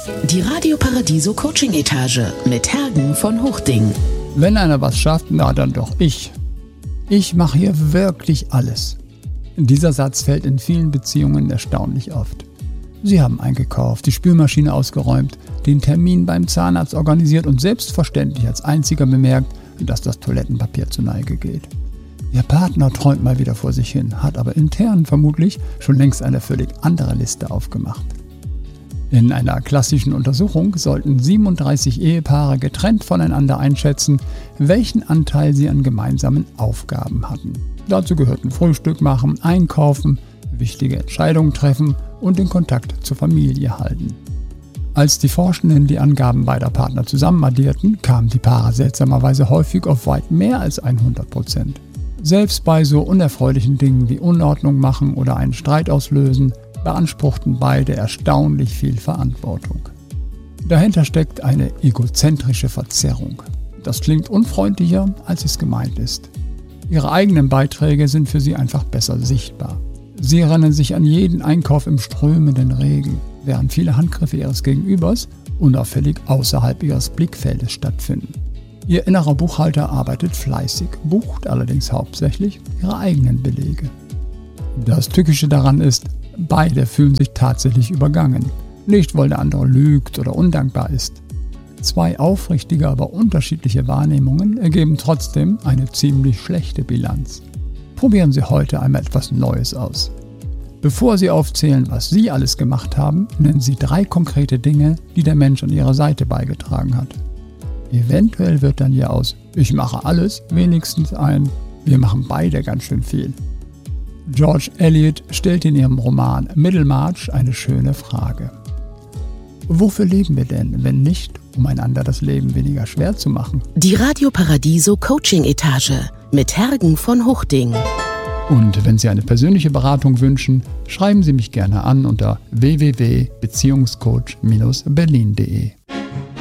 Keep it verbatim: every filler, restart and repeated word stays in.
Die Radio Paradiso Coaching Etage mit Hergen von Huchting. Wenn einer was schafft, na dann doch ich. Ich mache hier wirklich alles. Dieser Satz fällt in vielen Beziehungen erstaunlich oft. Sie haben eingekauft, die Spülmaschine ausgeräumt, den Termin beim Zahnarzt organisiert und selbstverständlich als einziger bemerkt, dass das Toilettenpapier zur Neige geht. Ihr Partner träumt mal wieder vor sich hin, hat aber intern vermutlich schon längst eine völlig andere Liste aufgemacht. In einer klassischen Untersuchung sollten siebenunddreißig Ehepaare getrennt voneinander einschätzen, welchen Anteil sie an gemeinsamen Aufgaben hatten. Dazu gehörten Frühstück machen, einkaufen, wichtige Entscheidungen treffen und den Kontakt zur Familie halten. Als die Forschenden die Angaben beider Partner zusammen addierten, kamen die Paare seltsamerweise häufig auf weit mehr als hundert Prozent. Selbst bei so unerfreulichen Dingen wie Unordnung machen oder einen Streit auslösen, beanspruchten beide erstaunlich viel Verantwortung. Dahinter steckt eine egozentrische Verzerrung. Das klingt unfreundlicher, als es gemeint ist. Ihre eigenen Beiträge sind für sie einfach besser sichtbar. Sie rennen sich an jeden Einkauf im strömenden Regen, während viele Handgriffe ihres Gegenübers unauffällig außerhalb ihres Blickfeldes stattfinden. Ihr innerer Buchhalter arbeitet fleißig, bucht allerdings hauptsächlich ihre eigenen Belege. Das Tückische daran ist, beide fühlen sich tatsächlich übergangen, nicht weil der andere lügt oder undankbar ist. Zwei aufrichtige, aber unterschiedliche Wahrnehmungen ergeben trotzdem eine ziemlich schlechte Bilanz. Probieren Sie heute einmal etwas Neues aus. Bevor Sie aufzählen, was Sie alles gemacht haben, nennen Sie drei konkrete Dinge, die der Mensch an Ihrer Seite beigetragen hat. Eventuell wird dann hier aus „Ich mache alles" wenigstens ein „Wir machen beide ganz schön viel". George Eliot stellt in ihrem Roman Middlemarch eine schöne Frage. Wofür leben wir denn, wenn nicht, um einander das Leben weniger schwer zu machen? Die Radio Paradiso Coaching Etage mit Hergen von Huchting. Und wenn Sie eine persönliche Beratung wünschen, schreiben Sie mich gerne an unter w w w punkt beziehungscoach Bindestrich berlin punkt de.